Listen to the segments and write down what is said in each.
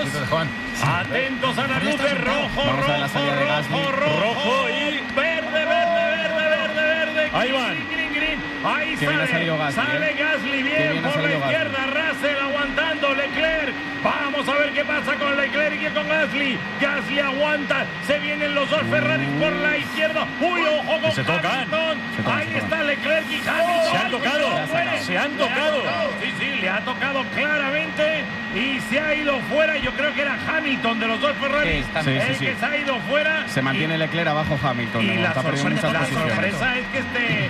Atentos a las luces. Rojo y verde. Ahí van. Green. Ahí sale Gasly bien por la izquierda. Russell aguantando. Leclerc. Vamos a ver qué pasa con Leclerc y con Gasly. Gasly aguanta. Se vienen los dos Ferraris por la izquierda. Uy, ojo con Hamilton. Ahí está Leclerc y Hamilton. Se han tocado. Sí, le ha tocado claramente y se ha ido fuera. Yo creo que era Hamilton de los dos Ferraris que se ha ido fuera. Se mantiene Leclerc abajo Hamilton. Y la sorpresa es que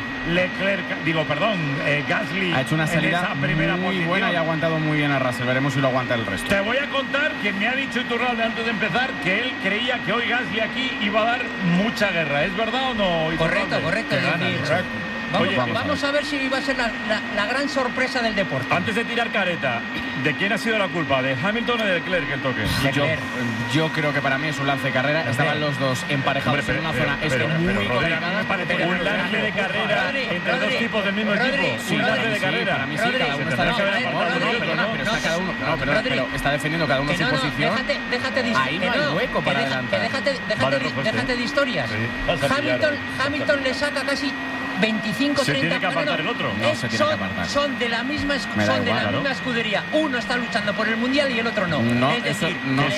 Gasly ha hecho una salida muy buena y ha aguantado muy bien a Russell. Veremos si lo aguanta el resto. Te voy a contar que me ha dicho Iturralde antes de empezar que él creía que hoy Gasly aquí iba a dar mucha guerra. ¿Es verdad o no, Iturralde? Correcto. Vamos a ver si va a ser la gran sorpresa del deporte. Antes de tirar careta, ¿de quién ha sido la culpa? ¿De Hamilton o de Leclerc el toque? Yo creo que para mí es un lance de carrera. Estaban los dos emparejados en una zona muy complicada. Un lance de carrera entre dos tipos del mismo equipo. Un lance de carrera. Para mí sí, cada uno está pero está defendiendo cada uno su posición. Ahí no hay hueco para adelantar. Déjate de historias. Hamilton le saca casi 25, 30. ¿Se tiene que apartar el otro? No se tiene que apartar. Son de la misma escudería. Uno está luchando por el mundial y el otro no. Es decir,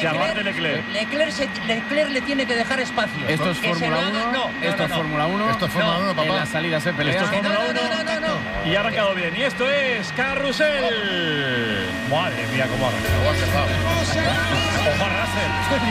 Leclerc le tiene que dejar espacio. Esto es Fórmula 1. Esto es Fórmula 1. Papá. En la salida se pelea. Esto es Fórmula 1. Y ha arrancado bien. Y esto es Carrusel. Madre mía, cómo ha arrancado. Ojo a Russell.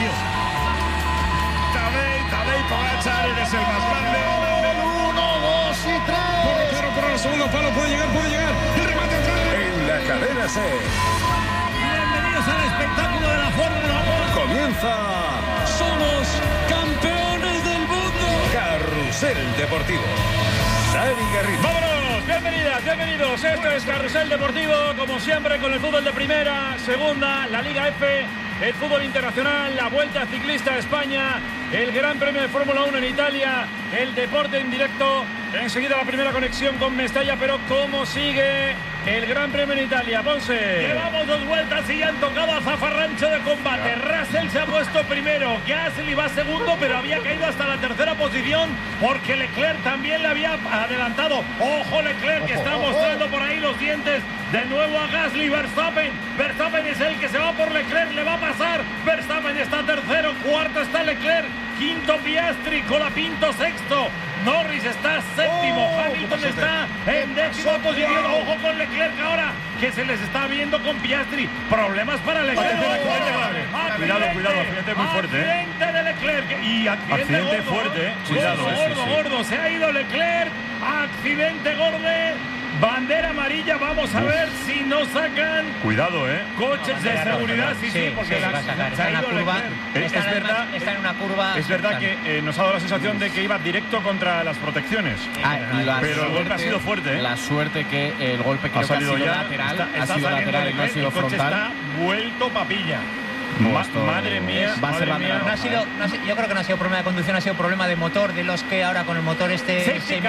Tadej Pogačar, eres el más grande. 1, 2 y 3. Por el segundo palo, puede llegar. El remate atrás. En la cadena C. Bienvenidos al espectáculo de la Fórmula 1. Comienza. Somos campeones del mundo. Carrusel Deportivo. Dani Garrido. ¡Vámonos! Bienvenidos. Esto es Carrusel Deportivo, como siempre, con el fútbol de primera, segunda, la Liga F, el fútbol internacional, la Vuelta Ciclista a España, el Gran Premio de Fórmula 1 en Italia, el deporte en directo. Enseguida la primera conexión con Mestalla, pero ¿cómo sigue el Gran Premio en Italia, Ponce? Llevamos 2 vueltas y ya han tocado a zafarrancho de combate. Russell se ha puesto primero, Gasly va segundo, pero había caído hasta la tercera posición porque Leclerc también le había adelantado. Ojo Leclerc, que está mostrando por ahí los dientes. De nuevo a Gasly. Verstappen es el que se va por Leclerc, le va a pasar. Verstappen está tercero, cuarto está Leclerc, quinto Piastri, Colapinto sexto. Norris está séptimo, Hamilton está en décima posición. Ojo con Leclerc ahora, que se les está viendo con Piastri. Problemas para Leclerc. Cuidado, accidente muy fuerte. Accidente de Leclerc y accidente fuerte. Cuidado, gordo. Se ha ido Leclerc. Accidente gordo. Bandera amarilla, vamos a ver si no sacan. Cuidado, coches de seguridad, sí, porque se va a sacar. Está en una curva. Está en una curva. Es verdad que nos ha dado la sensación de que iba directo contra las protecciones. Pero el golpe ha sido fuerte. La suerte que el golpe creo que ha sido lateral. Ha sido lateral y no ha sido frontal. Está vuelto papilla. Madre mía. Yo creo que no ha sido problema de conducción, ha sido problema de motor, de los que ahora con el motor safety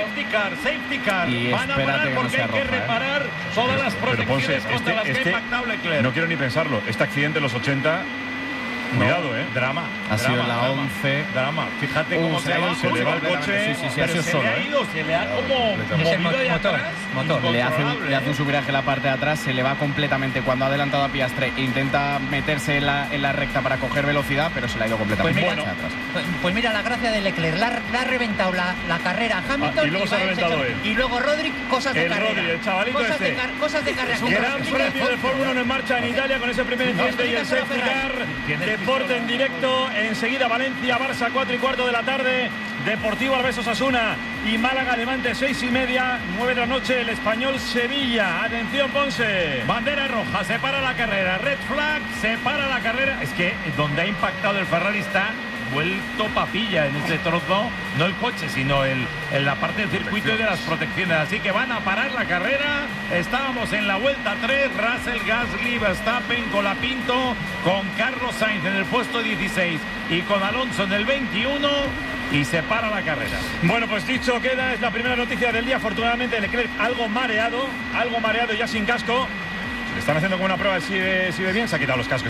car. Van a parar porque hay que reparar todas las protecciones contra las que ha impactado Leclerc. No quiero ni pensarlo. Este accidente en los 80... Cuidado, drama. Ha sido la 11. Drama. Fíjate cómo se le va el coche. Se le ha como movido de atrás. Le hace un subviraje en la parte de atrás, se le va completamente cuando ha adelantado a Piastri. Intenta meterse en la recta para coger velocidad, pero se le ha ido completamente hacia atrás. Pues mira, la gracia de Leclerc. Le ha reventado la carrera a Hamilton. Y luego se ha reventado él. Y luego Rodri, cosas de carrera. El chavalito cosas de carrera. Gran premio de Fórmula 1 en marcha en Italia con ese primer incidente y el safety car. Deporte en directo, enseguida Valencia, Barça, 4:15 de la tarde, Deportivo Alavés Osasuna y Málaga Levante, 6:30, 9 de la noche, el Español Sevilla. Atención, Ponce. Bandera roja, se para la carrera, red flag, se para la carrera. Es que donde ha impactado el Ferrari está vuelto papilla en ese trozo, no el coche, sino en la parte del circuito y de las protecciones. Así que van a parar la carrera. Estábamos en la vuelta 3, Russell, Gasly, Verstappen, Colapinto, con Carlos Sainz en el puesto 16 y con Alonso en el 21. Y se para la carrera. Bueno, pues dicho queda, es la primera noticia del día. Afortunadamente Leclerc algo mareado, ya sin casco. Le están haciendo como una prueba si ve bien, se ha quitado los cascos.